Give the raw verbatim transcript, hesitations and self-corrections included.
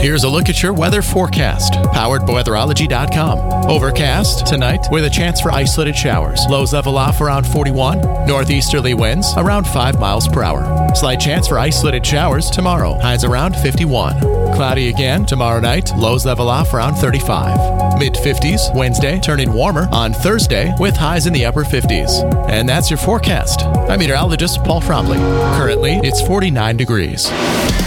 Here's a look at your weather forecast, powered by weatherology dot com. Overcast tonight with a chance for isolated showers. Lows level off around forty-one. Northeasterly winds around five miles per hour. Slight chance for isolated showers tomorrow. Highs around fifty-one. Cloudy again tomorrow night. Lows level off around thirty-five. mid fifties Wednesday, turning warmer on Thursday with highs in the upper fifties. And that's your forecast. I'm meteorologist Paul Fromley. Currently, it's forty-nine degrees.